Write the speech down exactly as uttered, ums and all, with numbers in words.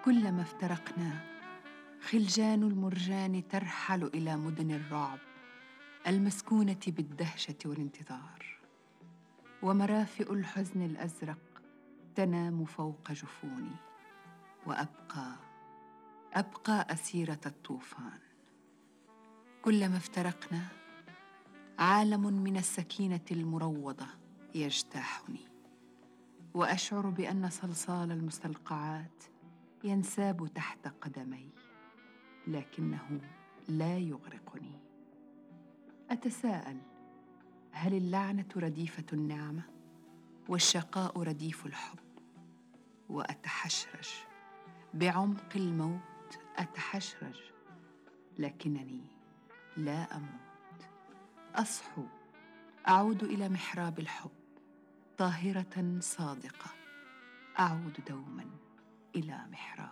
كلما افترقنا خلجان المرجان ترحل إلى مدن الرعب المسكونة بالدهشة والانتظار، ومرافئ الحزن الأزرق تنام فوق جفوني، وأبقى أبقى أسيرة الطوفان. كلما افترقنا عالم من السكينة المروضة يجتاحني، وأشعر بأن صلصال المستلقعات ينساب تحت قدمي، لكنه لا يغرقني. أتساءل، هل اللعنة رديفة النعمة والشقاء رديف الحب؟ وأتحشرج بعمق الموت، أتحشرج لكنني لا أموت. أصحو، أعود إلى محراب الحب طاهرة صادقة، أعود دوما إلى محراب